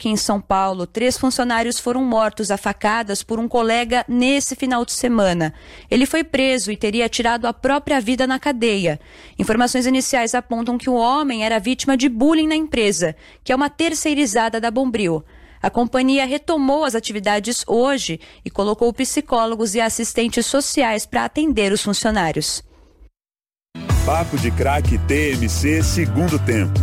aqui em São Paulo. 3 funcionários foram mortos a facadas por um colega nesse final de semana. Ele foi preso e teria tirado a própria vida na cadeia. Informações iniciais apontam que o homem era vítima de bullying na empresa, que é uma terceirizada da Bombril. A companhia retomou as atividades hoje e colocou psicólogos e assistentes sociais para atender os funcionários. Papo de Craque TMC, segundo tempo.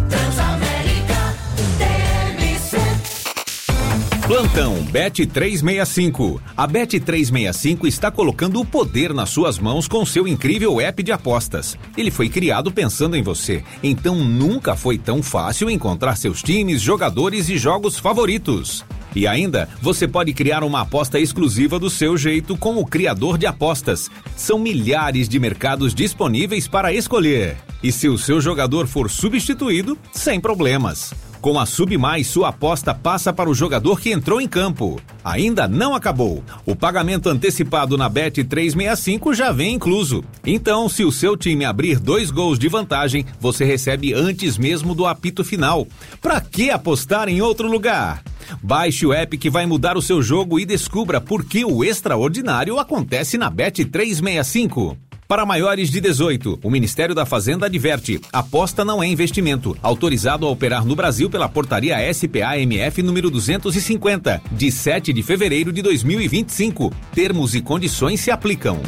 Plantão Bet365. A Bet365 está colocando o poder nas suas mãos com seu incrível app de apostas. Ele foi criado pensando em você, então nunca foi tão fácil encontrar seus times, jogadores e jogos favoritos. E ainda, você pode criar uma aposta exclusiva do seu jeito com o criador de apostas. São milhares de mercados disponíveis para escolher. E se o seu jogador for substituído, sem problemas. Com a Sub Mais, sua aposta passa para o jogador que entrou em campo. Ainda não acabou. O pagamento antecipado na Bet365 já vem incluso. Então, se o seu time abrir 2 gols de vantagem, você recebe antes mesmo do apito final. Pra que apostar em outro lugar? Baixe o app que vai mudar o seu jogo e descubra por que o extraordinário acontece na Bet365. Para maiores de 18, o Ministério da Fazenda adverte: aposta não é investimento. Autorizado a operar no Brasil pela portaria SPA-MF número 250, de 7 de fevereiro de 2025. Termos e condições se aplicam.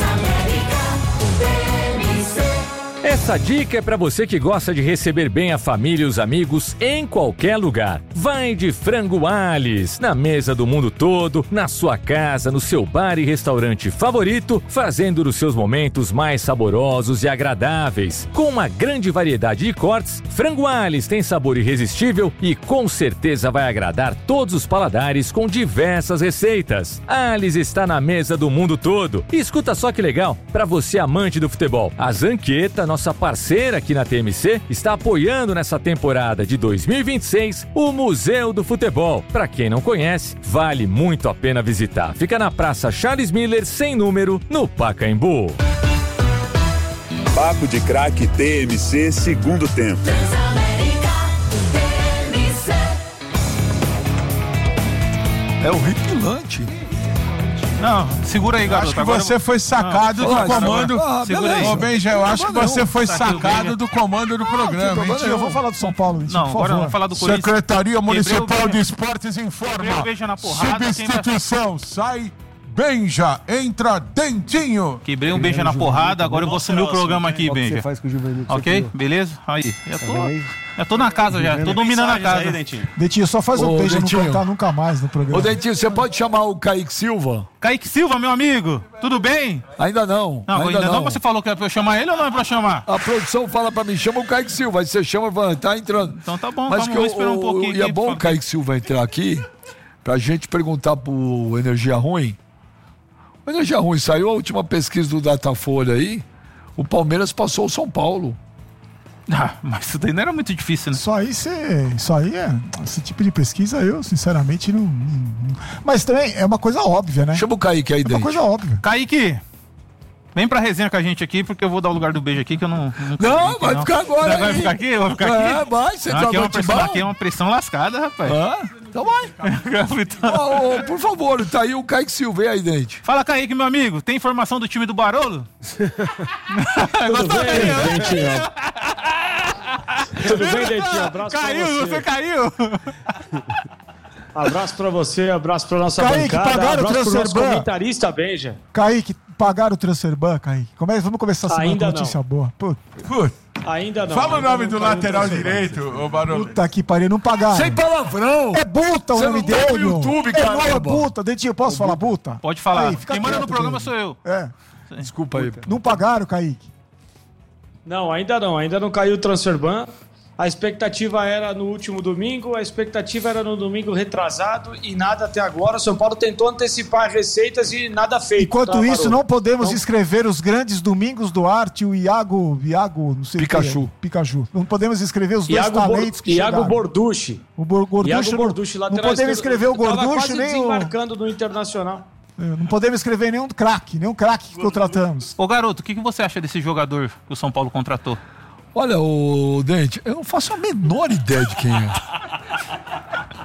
Essa dica é para você que gosta de receber bem a família e os amigos em qualquer lugar. Vai de Frango Alice, na mesa do mundo todo, na sua casa, no seu bar e restaurante favorito, fazendo os seus momentos mais saborosos e agradáveis. Com uma grande variedade de cortes, Frango Alice tem sabor irresistível e com certeza vai agradar todos os paladares com diversas receitas. Alice está na mesa do mundo todo. E escuta só que legal, para você amante do futebol, a Zanqueta, nossa parceira aqui na TMC, está apoiando nessa temporada de 2026 o Museu do Futebol. Para quem não conhece, vale muito a pena visitar. Fica na Praça Charles Miller, sem número, no Pacaembu. Papo de Craque TMC, segundo tempo. É horripilante. Não, segura aí, garoto. Acho que agora você foi sacado do comando. Segura aí. Ô, Benja, eu acho que você foi sacado do comando do programa. Eu vou falar do São Paulo. Não, agora vamos falar do Corinthians. Secretaria Municipal de Esportes informa. Substituição, sai Benja, entra Dentinho. Quebrei um Benja na porrada, agora eu vou assumir o programa aqui, Benja. Você faz com o Juvenil. Ok? Beleza? Aí. Já tô na casa já, tô dominando a casa. Dentinho, só faz um Benja não cantar nunca mais no programa. Ô, Dentinho, você pode chamar o Kaique Silva? Kaique Silva, meu amigo, tudo bem? Ainda não. Ainda não. Você falou que é pra eu chamar ele ou não é pra chamar? A produção fala pra mim, chama o Kaique Silva. Aí você chama, tá entrando. Então tá bom, mas vamos esperar um pouquinho. E é bom o Kaique Silva entrar aqui pra gente perguntar pro Energia Ruim. O Energia Ruim, saiu a última pesquisa do Datafolha aí, o Palmeiras passou o São Paulo. Ah, mas isso daí não era muito difícil, né? Esse tipo de pesquisa eu, sinceramente, não... Mas também é uma coisa óbvia, né? Chama o Kaique aí dentro. É uma coisa óbvia. Kaique, vem pra resenha com a gente aqui, porque eu vou dar o lugar do beijo aqui, que eu não... Vai ficar agora. Vai ficar aqui? Eu vou ficar aqui? Vai, você aqui é uma pressão lascada, rapaz. Então vai. Por favor, tá aí o Kaique Silva, vem aí dentro. Fala, Kaique, meu amigo, tem informação do time do Barolo? Tudo bem, Dentinho? Tudo bem, Dentinho? Abraço pra você. Você caiu. Abraço pra você, abraço pra nossa Kaique, bancada, pagaram abraço pro nosso Transferban. comentarista, Benja. Kaique, pagaram o Transferban, Kaique. Vamos começar a semana com notícia boa. Ainda não. Fala o nome do lateral direito, ô Barolo. Puta que pariu, não pagaram. Sem palavrão. É Buta o nome dele. Você não no YouTube, caramba. É Buta. Dentinho, posso falar Buta? Pode falar. Aí, quem manda no programa sou eu. Desculpa aí. Não pagaram, Kaique? Não, ainda não caiu o Transferban. A expectativa era no último domingo, a expectativa era no domingo retrasado e nada até agora. O São Paulo tentou antecipar receitas e nada feito. Enquanto isso, não podemos escrever os grandes Domingos Duarte e o Iago, não sei Pikachu. Não podemos escrever os dois talentos que Iago chegaram. Borducci. O Borducci, lateral não podemos escrever o Gorducci nem o... desembarcando no Internacional. Não podemos escrever nenhum craque que contratamos. Ô garoto, o que você acha desse jogador que o São Paulo contratou? Olha, o Dente, eu não faço a menor ideia de quem é.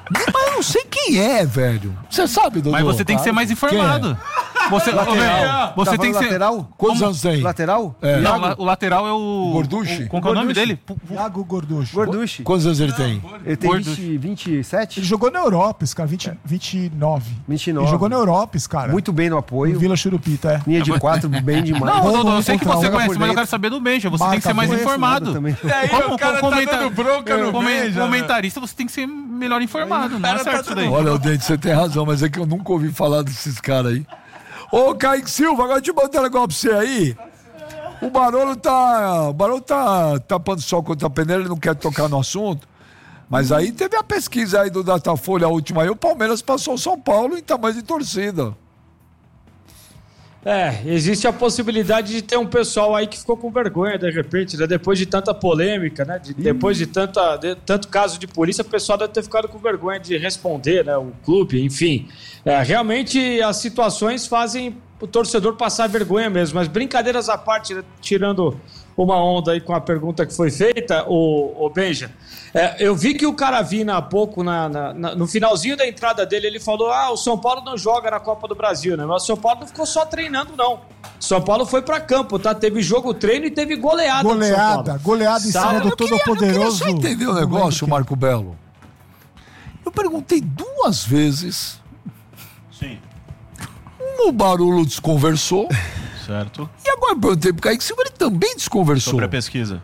Mas eu não sei quem é, velho. Você sabe, Dodô? Mas você tem que ser mais informado. Você tem que ser... Lateral? Quantos anos tem? Lateral? Não, o lateral é o... Gorducci? Qual que é o nome dele? Iago Gorducci. Quantos anos ele tem? Ele tem 27? Ele jogou na Europa, esse cara, 29. Ele jogou na Europa, esse cara. Muito bem no apoio. No Vila Churupita, é. Linha de 4, bem demais. Não, Dodô, eu sei que você conhece, mas eu quero saber do Benja. Você tem que ser mais informado. Como o cara tá dando bronca no Benja, comentarista, você tem que ser melhor informado. Não é certo isso daí. Olha, o Dente, você tem razão, mas é que eu nunca ouvi falar desses caras aí. Ô, Kaique Silva, agora deixa eu botar um negócio pra você aí. O Barolo tá tapando sol contra a peneira, ele não quer tocar no assunto. Mas aí teve a pesquisa aí do Datafolha, a última aí, o Palmeiras passou o São Paulo em tamanho de torcida. Existe a possibilidade de ter um pessoal aí que ficou com vergonha, de repente, né? Depois de tanta polêmica, né? Depois de tanto caso de polícia, o pessoal deve ter ficado com vergonha de responder, né? O clube, enfim. Realmente as situações fazem o torcedor passar vergonha mesmo, mas brincadeiras à parte, né? Tirando uma onda aí com a pergunta que foi feita, o Benja, eu vi que o Caravina há pouco, no finalzinho da entrada dele, ele falou, o São Paulo não joga na Copa do Brasil, né? Mas o São Paulo não ficou só treinando, não. O São Paulo foi pra campo, tá? Teve jogo, treino e teve goleada Goleada em cima do Todo-Poderoso. Você entendeu o negócio, Marco Belo? Eu perguntei 2 vezes. Sim. O Barolo desconversou. Certo. E agora eu perguntei pro Kaique Silva, ele também desconversou. Sobre a pesquisa.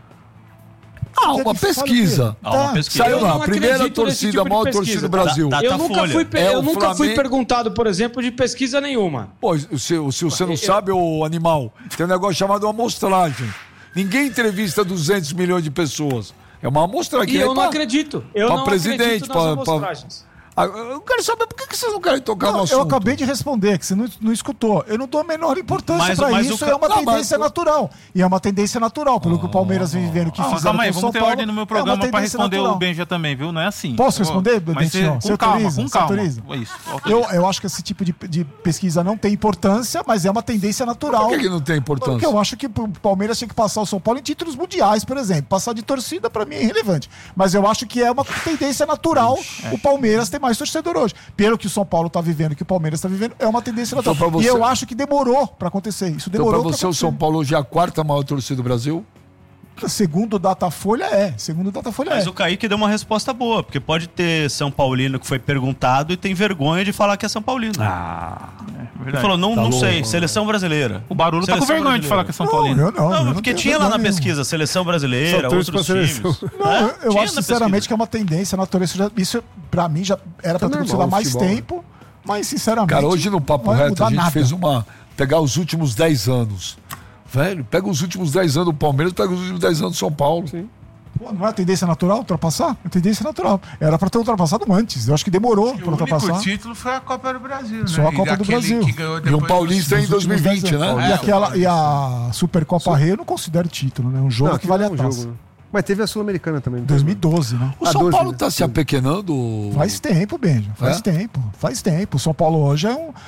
Uma pesquisa. Saiu lá, a primeira torcida, a maior torcida do Brasil. Eu nunca fui perguntado, por exemplo, de pesquisa nenhuma. Pô, se você não sabe, ô animal, tem um negócio chamado amostragem. Ninguém entrevista 200 milhões de pessoas. É uma amostragem. E eu não acredito. Eu não presidente, acredito nas amostragens. Eu quero saber por que vocês não querem tocar no assunto. Eu acabei de responder, que você não escutou. Eu não dou a menor importância pra isso, é uma tendência natural. E é uma tendência natural, pelo que o Palmeiras vem vivendo, que fizeram calma aí, com o São vamos ter Paulo. ordem no meu programa pra responder natural. o Benja também, viu? Não é assim. Posso responder, Bentinho? Com calma. Isso, eu acho que esse tipo de pesquisa não tem importância, mas é uma tendência natural. Por que não tem importância? Porque eu acho que o Palmeiras tinha que passar o São Paulo em títulos mundiais, por exemplo. Passar de torcida, pra mim, é irrelevante. Mas eu acho que é uma tendência natural o Palmeiras ter mais torcedor hoje. Pelo que o São Paulo tá vivendo, que o Palmeiras tá vivendo, é uma tendência natural. Então, e eu acho que demorou pra acontecer. Isso demorou então, pra você, o São Paulo hoje é a 4ª maior torcida do Brasil? Segundo o Datafolha é. Mas o Kaique deu uma resposta boa, porque pode ter São Paulino que foi perguntado e tem vergonha de falar que é São Paulino. Ele falou, não sei, seleção brasileira. O Barulho tá com vergonha de falar que é São Paulino. Não, porque tinha lá na pesquisa, seleção brasileira, outros times. Não, eu acho sinceramente que é uma tendência, a natureza. Isso pra mim já era pra ter acontecido há mais tempo, mas sinceramente. Cara, hoje no Papo Reto a gente fez pegar os últimos 10 anos. Velho, pega os últimos 10 anos do Palmeiras, pega os últimos 10 anos do São Paulo. Sim. Pô, não é a tendência natural ultrapassar? É tendência natural. Era pra ter ultrapassado antes. Eu acho que demorou pra ultrapassar. O único título foi a Copa do Brasil, né? Só a Copa do Brasil. E um Paulista em 2020, né? E a Supercopa Rio eu não considero título, né? Um jogo que vale a taça. Mas teve a Sul-Americana também. 2012, né? O São Paulo tá se apequenando? Faz tempo, Benja. Faz tempo. O São Paulo hoje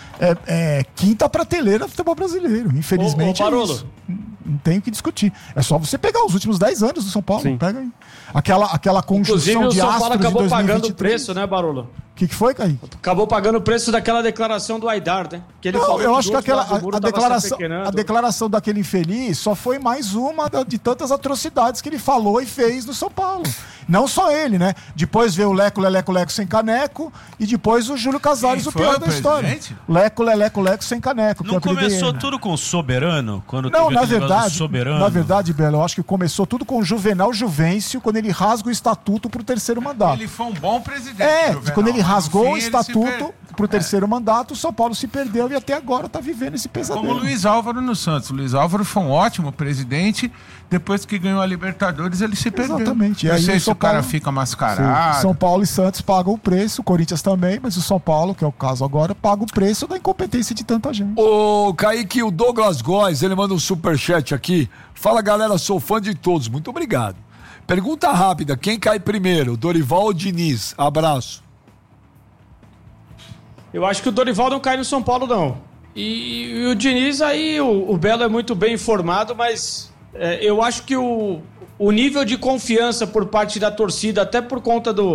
é quinta prateleira do futebol brasileiro. Infelizmente. Não tem o que discutir. É só você pegar os últimos 10 anos do São Paulo. Sim. Pega aí. Aquela conjunção de astros de 2023. O São Paulo acabou pagando o preço, né, Barolo? O que foi, Kaique? Acabou pagando o preço daquela declaração do Aidar, né? Que ele falou eu acho que a declaração daquele infeliz só foi mais uma de tantas atrocidades que ele falou e fez no São Paulo. Não só ele, né? Depois veio o Leco sem caneco e depois o Júlio Casares, o pior da história. Leco sem caneco. Não começou tudo com o Soberano? Quando não, na verdade, Belo, eu acho que começou tudo com o Juvenal Juvencio, quando ele rasga o estatuto pro 3º mandato. Ele foi um bom presidente. Quando ele rasgou o estatuto pro 3º mandato, o São Paulo se perdeu e até agora tá vivendo esse pesadelo. Como o Luiz Álvaro no Santos. O Luiz Álvaro foi um ótimo presidente. Depois que ganhou a Libertadores, ele se perdeu. Exatamente. Não sei se o cara fica mascarado. São Paulo e Santos pagam o preço, o Corinthians também, mas o São Paulo, que é o caso agora, paga o preço da incompetência de tanta gente. Ô, Kaique, o Douglas Góes, ele manda um superchat aqui. Fala, galera, sou fã de todos. Muito obrigado. Pergunta rápida, quem cai primeiro, Dorival ou Diniz? Abraço. Eu acho que o Dorival não cai no São Paulo, não. E o Diniz aí, o Belo é muito bem informado, mas eu acho que o nível de confiança por parte da torcida, até por conta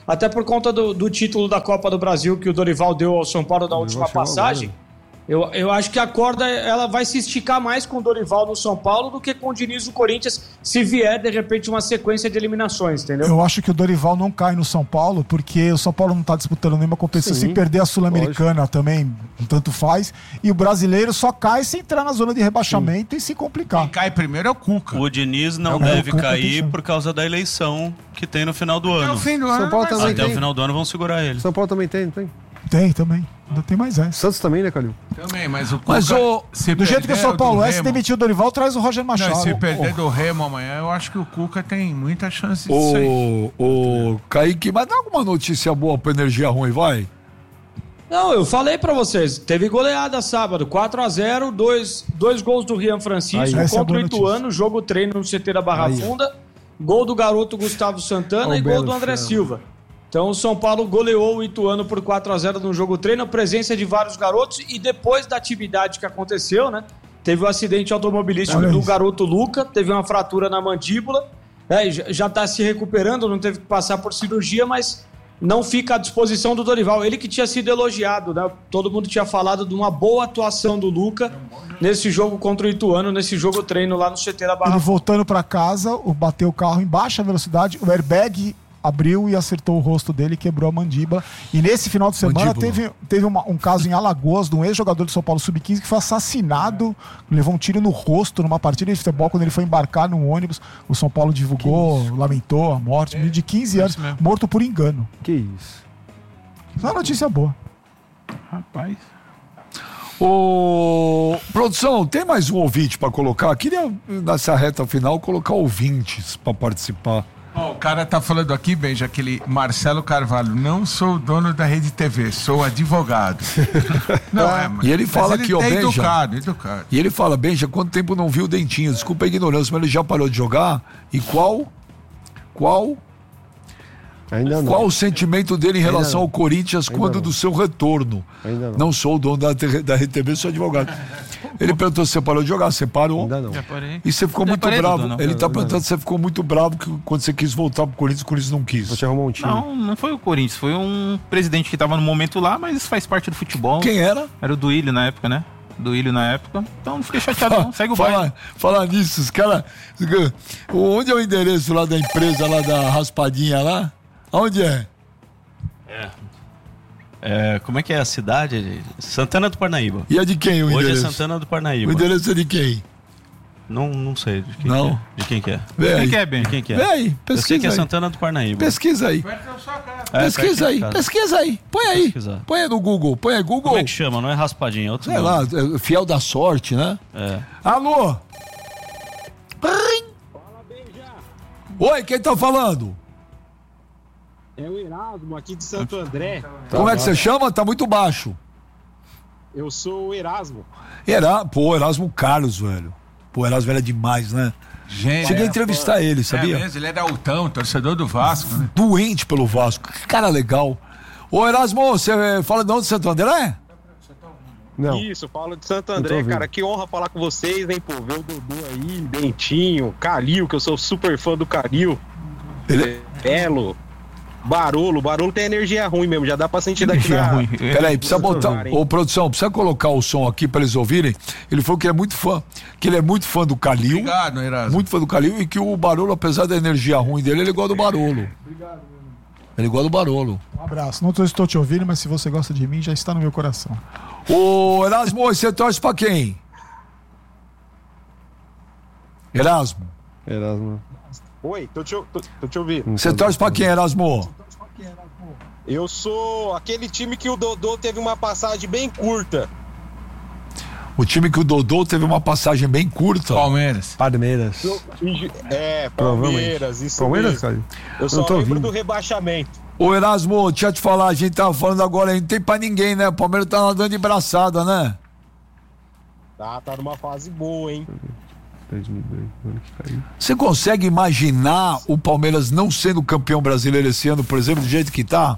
até por conta do título da Copa do Brasil que o Dorival deu ao São Paulo na última passagem. Eu acho que a corda ela vai se esticar mais com o Dorival no São Paulo do que com o Diniz no Corinthians, se vier, de repente, uma sequência de eliminações, entendeu? Eu acho que o Dorival não cai no São Paulo, porque o São Paulo não está disputando nenhuma competição. Se perder a Sul-Americana também, tanto faz. E o brasileiro só cai se entrar na zona de rebaixamento e se complicar. Quem cai primeiro é o Cuca. O Diniz não deve cair por causa da eleição que tem no final do ano. Até o fim do ano. Até o final do ano vão segurar ele. São Paulo também tem, não tem? Tem também. Ainda tem mais essa. Santos também, né, Calil? Também, mas o Cuca... Mas do jeito que o São Paulo se demitiu o Dorival, traz o Roger Machado. Não, se perder do Remo amanhã, eu acho que o Cuca tem muita chance disso aí. Ô, Kaique, mas dá alguma notícia boa pra energia ruim, vai? Não, eu falei pra vocês, teve goleada sábado, 4-0, dois gols do Rian Francisco contra o Ituano, jogo treino no CT da Barra Funda, gol do garoto Gustavo Santana e gol do André Silva. Então o São Paulo goleou o Ituano por 4-0 no jogo treino, a presença de vários garotos, e depois da atividade que aconteceu, né, teve um acidente automobilístico do garoto Luca, teve uma fratura na mandíbula, já está se recuperando, não teve que passar por cirurgia, mas não fica à disposição do Dorival. Ele que tinha sido elogiado, né? Todo mundo tinha falado de uma boa atuação do Luca nesse jogo contra o Ituano, nesse jogo treino lá no CT da Barra. Ele voltando para casa, bateu o carro em baixa velocidade, o airbag abriu e acertou o rosto dele e quebrou a mandíbula. E nesse final de semana teve um caso em Alagoas de um ex-jogador do São Paulo Sub-15 que foi assassinado, levou um tiro no rosto numa partida de futebol quando ele foi embarcar num ônibus. O São Paulo divulgou, lamentou a morte. Um menino de 15 anos, morto por engano. Que isso? Isso é uma notícia boa. Rapaz. Produção, tem mais um ouvinte para colocar? Queria, nessa reta final, colocar ouvintes para participar. O cara tá falando aqui, Benja, aquele Marcelo Carvalho, não sou o dono da Rede TV, sou advogado. E ele fala aqui, Benja. Educado. E ele fala, Benja, quanto tempo não viu o Dentinho? Desculpa a ignorância, mas ele já parou de jogar? E qual o sentimento dele em relação ao Corinthians quando do seu retorno? Não sou o dono da Rede TV, sou advogado. Ele perguntou se você parou de jogar, você parou? Ainda não. E você ficou muito bravo. Ele tá perguntando se você ficou muito bravo quando você quis voltar pro Corinthians, o Corinthians não quis. Você arrumou um time. Não foi o Corinthians, foi um presidente que tava no momento lá, mas isso faz parte do futebol. Quem era? Era o Duílio na época, né? Então não fiquei chateado não, segue o baile. Falar nisso, os caras... Onde é o endereço lá da empresa, lá da raspadinha lá? Onde é? Como é que é a cidade? Santana do Parnaíba. E é de quem o endereço? Hoje é Santana do Parnaíba. O endereço é de quem? Não sei de quem não. Que é. De quem que é? Vem quem é, Ben? Quem que é? Vem aí, pesquisa. Eu sei que é aí. Santana do Parnaíba. Pesquisa aí. Pesquisa aí. Põe aí. Põe aí no Google. Põe aí, Google. Como é que chama? Não é raspadinha, é outro sei nome. lá, Fiel da Sorte, né? Alô? Oi, quem tá falando? É o Erasmo, aqui de Santo André. Como é que você chama? Tá muito baixo. Eu sou o Erasmo. Erasmo Carlos, velho. Erasmo era demais, né? Gente, cheguei a entrevistar ele, sabia? Mesmo, ele era altão, torcedor do Vasco, né? Doente pelo Vasco. Que cara legal. Ô, Erasmo, você fala de onde, Santo André? Não. Isso, Paulo de Santo André, cara. Que honra falar com vocês, hein, pô. Ver o Dudu aí, Dentinho, Calil, que eu sou super fã do Calil. Belo. Barolo tem energia ruim mesmo, já dá pra sentir daqui. Peraí, precisa botar. Ô, produção, precisa colocar o som aqui pra eles ouvirem. Ele falou que ele é muito fã do Calil. Obrigado, Erasmo. Muito fã do Calil e que o Barolo, apesar da energia ruim dele, ele gosta do Barolo. Obrigado. Ele gosta do Barolo. Um abraço. Não estou te ouvindo, mas se você gosta de mim, já está no meu coração. Ô, Erasmo, você torce pra quem? Erasmo. Oi, tô te ouvindo. Você torce pra quem, Erasmo? Eu sou aquele time que o Dodô teve uma passagem bem curta. O time que o Dodô teve uma passagem bem curta? Palmeiras, isso Palmeiras, mesmo. cara? Eu só lembro do rebaixamento. Ô, Erasmo, deixa eu te falar, a gente tava falando agora, não tem pra ninguém, né? O Palmeiras tá nadando de braçada, né? Tá numa fase boa, hein? 2002, ano que caiu. Você consegue imaginar o Palmeiras não sendo campeão brasileiro esse ano, por exemplo, do jeito que tá?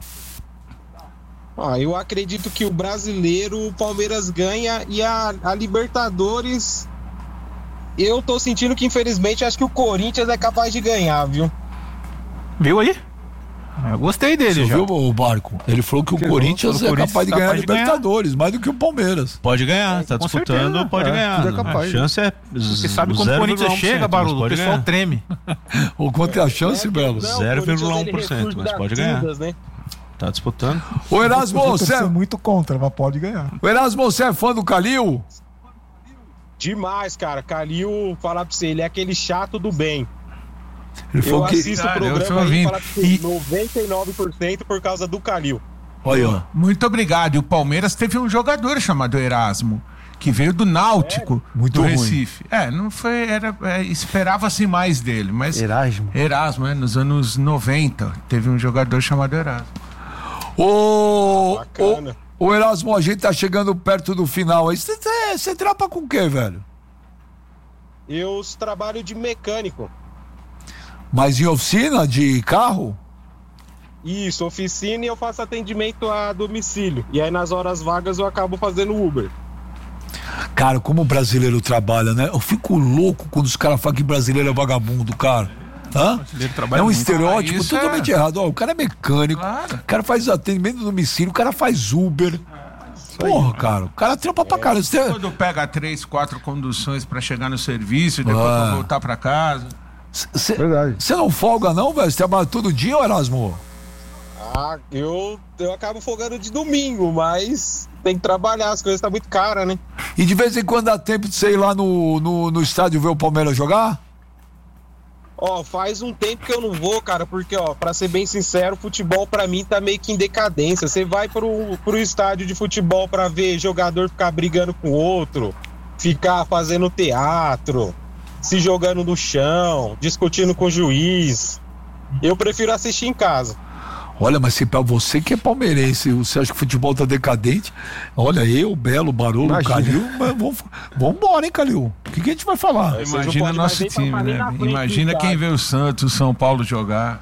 Eu acredito que o brasileiro, o Palmeiras ganha e a Libertadores, eu tô sentindo que infelizmente acho que o Corinthians é capaz de ganhar, viu? Viu aí? Eu gostei dele, Você já. viu o Barco? Ele falou que o Corinthians é capaz de ganhar a Libertadores, mais do que o Palmeiras. Pode ganhar, tá disputando, certeza. Pode ganhar. Tudo é capaz. A chance é. Você sabe quando o Corinthians chega, Barulho, o pessoal treme. Ou quanto é a chance, Belo? 0,1%, mas pode ganhar. Né? Tá disputando. O Erasmo, você é muito contra, mas pode ganhar. O Erasmo, você é fã do Calil? Demais, cara. Calil, falar pra você, ele é aquele chato do bem. Eu assisto o programa e falo que 99% por causa do Calil. Olha, muito obrigado. E o Palmeiras teve um jogador chamado Erasmo, que veio do Náutico, do Recife. Não foi, esperava-se mais dele, mas Erasmo, nos anos 90, teve um jogador chamado Erasmo. Ô Erasmo, a gente tá chegando perto do final aí. Você trampa com o quê, velho? Eu trabalho de mecânico. Mas em oficina de carro? Isso, oficina, e eu faço atendimento a domicílio. E aí nas horas vagas eu acabo fazendo Uber. Cara, como o brasileiro trabalha, né? Eu fico louco quando os caras falam que brasileiro é vagabundo, cara. Hã? É um estereótipo totalmente errado. Ó, o cara é mecânico, o cara faz atendimento no domicílio, o cara faz Uber. Porra, cara, o cara trampa pra caralho. Quando pega 3, 4 conduções pra chegar no serviço e depois pra voltar pra casa. Você não folga não, velho? Você trabalha todo dia, Erasmo? Eu acabo folgando de domingo, mas tem que trabalhar, as coisas estão muito caras, né? E de vez em quando dá tempo de você ir lá no estádio ver o Palmeiras jogar? Faz um tempo que eu não vou, cara, porque, pra ser bem sincero, o futebol pra mim tá meio que em decadência. Você vai pro estádio de futebol pra ver jogador ficar brigando com o outro, ficar fazendo teatro, se jogando no chão, discutindo com o juiz. Eu prefiro assistir em casa. Olha, mas se pra você que é palmeirense, você acha que o futebol tá decadente? Olha, eu, Belo, Barolo, Calil, vambora, hein, Calil? O que a gente vai falar? Imagina nosso time, né? Imagina quem vê o Santos, o São Paulo jogar.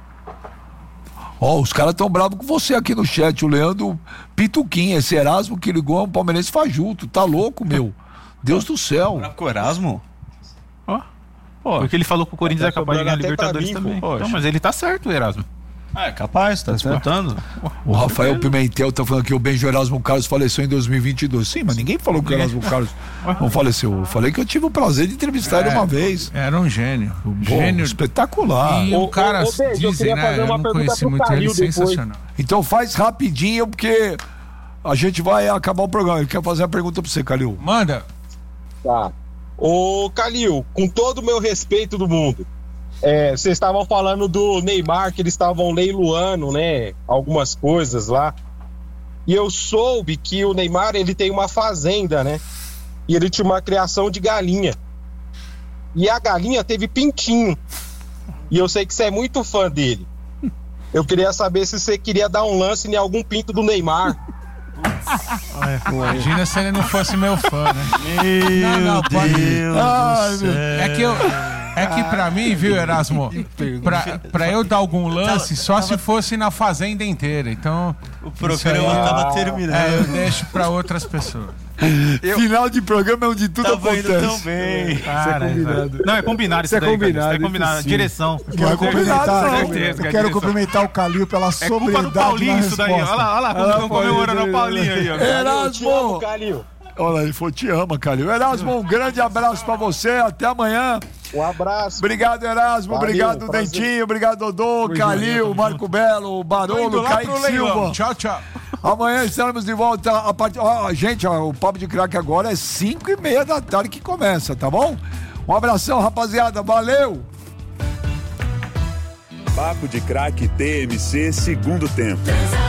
Os caras tão bravos com você aqui no chat, o Leandro Pituquim, esse Erasmo que ligou é um palmeirense fajuto, tá louco, meu? Deus do céu. Com o Erasmo? Porque ele falou que o Corinthians é capaz de ganhar a Libertadores também. Então, mas ele tá certo, o Erasmo. É capaz, tá disputando. O Rafael Pimentel tá falando que o Benjo Erasmo Carlos faleceu em 2022. Sim, mas ninguém falou que o Erasmo Carlos não faleceu. Eu falei que eu tive o prazer de entrevistar ele uma vez. Era um gênio. Gênio espetacular. E o cara dizem, né? Eu não conheci muito ele, sensacional. Então faz rapidinho, porque a gente vai acabar o programa. Ele quer fazer a pergunta pra você, Calil. Manda. Tá. Ô, Calil, com todo o meu respeito do mundo, vocês estavam falando do Neymar, que eles estavam leiloando, né, algumas coisas lá. E eu soube que o Neymar, ele tem uma fazenda, né? E ele tinha uma criação de galinha. E a galinha teve pintinho. E eu sei que você é muito fã dele. Eu queria saber se você queria dar um lance em algum pinto do Neymar. Imagina se ele não fosse meu fã, né? Meu Deus do céu. É que pra mim, viu, Erasmo, pra eu dar algum lance, só se fosse na fazenda inteira. Então, o programa tava terminando. Eu deixo pra outras pessoas. Final de programa é onde tudo acontece. Tão bem. Não, é combinado isso daí. É combinado. Direção. Eu quero cumprimentar o Calil pela sobriedade. É culpa do Paulinho isso daí. Olha lá, como estão comemorando o Paulinho aí. Erasmo! Calil. Olha, ele falou, te ama, Calil. Erasmo, um grande abraço pra você, até amanhã. Um abraço. Obrigado, Erasmo. Valeu, obrigado, Dentinho. Obrigado, Dodô, Calil, Marco Belo, Barolo, Kaique Silva. Tchau, tchau. Amanhã estaremos de volta a partir... gente, o Papo de Craque agora é 5:30 da tarde que começa, tá bom? Um abração, rapaziada. Valeu! Papo de Craque TMC, segundo tempo.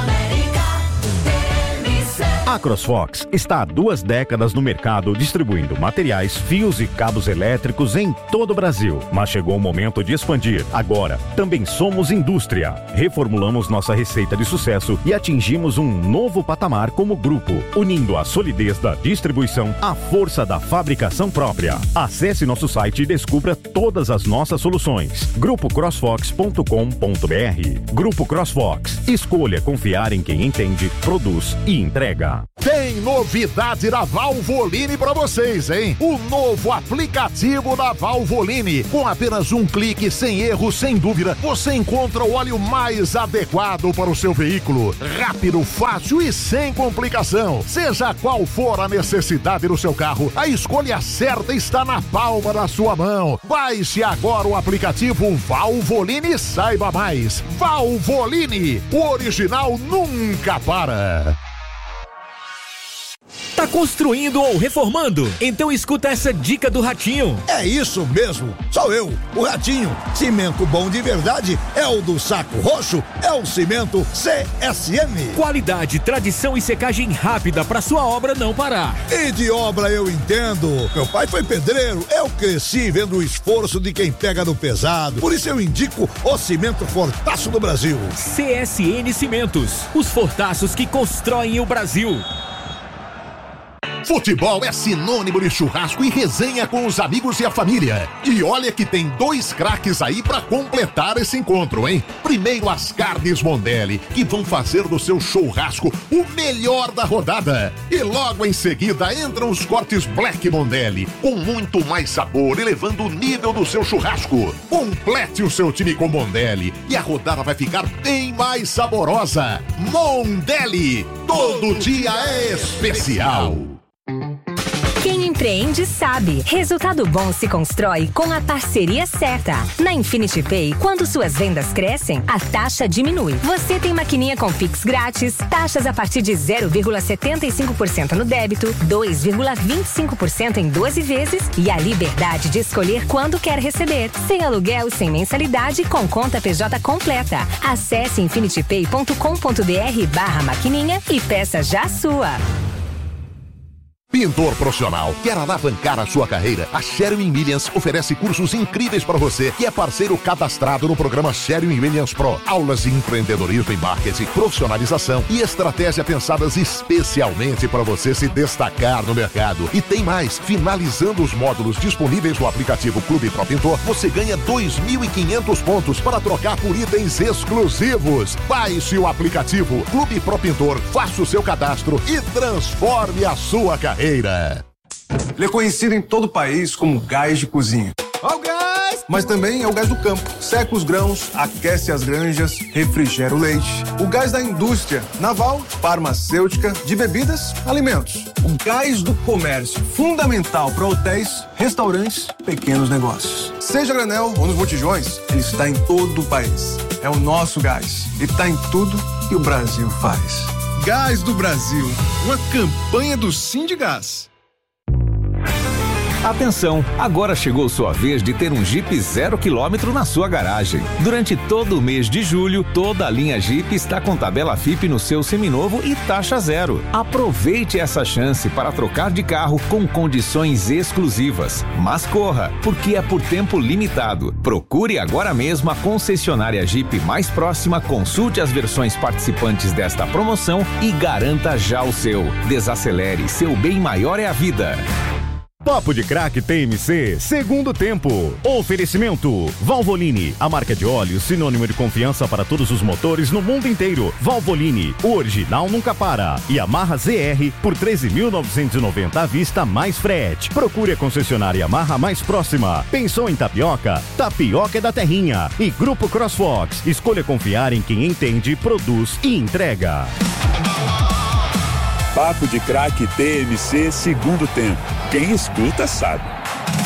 A CrossFox está há 2 décadas no mercado distribuindo materiais, fios e cabos elétricos em todo o Brasil. Mas chegou o momento de expandir. Agora, também somos indústria. Reformulamos nossa receita de sucesso e atingimos um novo patamar como grupo, unindo a solidez da distribuição à força da fabricação própria. Acesse nosso site e descubra todas as nossas soluções. GrupoCrossFox.com.br. Grupo CrossFox. Escolha confiar em quem entende, produz e entrega. Tem Tem novidade da Valvoline para vocês, hein? O novo aplicativo da Valvoline. Com apenas um clique, sem erro, sem dúvida, você encontra o óleo mais adequado para o seu veículo. Rápido, fácil e sem complicação. Seja qual for a necessidade do seu carro, a escolha certa está na palma da sua mão. Baixe agora o aplicativo Valvoline e saiba mais. Valvoline, o original nunca para. Tá construindo ou reformando? Então escuta essa dica do Ratinho. É isso mesmo, sou eu, o Ratinho. Cimento bom de verdade é o do Saco Roxo, é o cimento CSM. Qualidade, tradição e secagem rápida pra sua obra não parar. E de obra eu entendo. Meu pai foi pedreiro, eu cresci vendo o esforço de quem pega no pesado. Por isso eu indico o cimento Fortaço do Brasil. CSN Cimentos, os fortaços que constroem o Brasil. Futebol é sinônimo de churrasco e resenha com os amigos e a família. E olha que tem 2 craques aí pra completar esse encontro, hein? Primeiro, as carnes Mondelli, que vão fazer do seu churrasco o melhor da rodada. E logo em seguida entram os cortes Black Mondelli, com muito mais sabor, elevando o nível do seu churrasco. Complete o seu time com Mondelli e a rodada vai ficar bem mais saborosa. Mondelli, todo dia é especial. Quem empreende sabe. Resultado bom se constrói com a parceria certa. Na Infinity Pay, quando suas vendas crescem, a taxa diminui. Você tem maquininha com Pix grátis, taxas a partir de 0,75% no débito, 2,25% em 12 vezes e a liberdade de escolher quando quer receber. Sem aluguel, sem mensalidade, com conta PJ completa. Acesse infinitypay.com.br/maquininha e peça já a sua. Pintor profissional, quer alavancar a sua carreira? A Sherwin Williams oferece cursos incríveis para você que é parceiro cadastrado no programa Sherwin Williams Pro. Aulas de empreendedorismo e marketing, profissionalização e estratégia pensadas especialmente para você se destacar no mercado. E tem mais, finalizando os módulos disponíveis no aplicativo Clube Pro Pintor, você ganha 2.500 pontos para trocar por itens exclusivos. Baixe o aplicativo Clube Pro Pintor, faça o seu cadastro e transforme a sua carreira. Ele é conhecido em todo o país como gás de cozinha. Ó o gás! Mas também é o gás do campo. Seca os grãos, aquece as granjas, refrigera o leite. O gás da indústria naval, farmacêutica, de bebidas, alimentos. O gás do comércio, fundamental para hotéis, restaurantes, pequenos negócios. Seja granel ou nos botijões, ele está em todo o país. É o nosso gás e está em tudo que o Brasil faz. Gás do Brasil, uma campanha do Sindigás. Atenção, agora chegou sua vez de ter um Jeep 0 km na sua garagem. Durante todo o mês de julho, toda a linha Jeep está com tabela FIP no seu seminovo e taxa zero. Aproveite essa chance para trocar de carro com condições exclusivas. Mas corra, porque é por tempo limitado. Procure agora mesmo a concessionária Jeep mais próxima, consulte as versões participantes desta promoção e garanta já o seu. Desacelere, seu bem maior é a vida. Papo de Craque TMC, segundo tempo. Oferecimento Valvoline, a marca de óleo sinônimo de confiança para todos os motores no mundo inteiro. Valvoline, o original nunca para. E Yamaha ZR por 13.990 à vista mais frete. Procure a concessionária Yamaha mais próxima. Pensou em tapioca? Tapioca é da terrinha. E Grupo CrossFox, escolha confiar em quem entende, produz e entrega. Papo de Craque TMC, segundo tempo. Quem escuta sabe.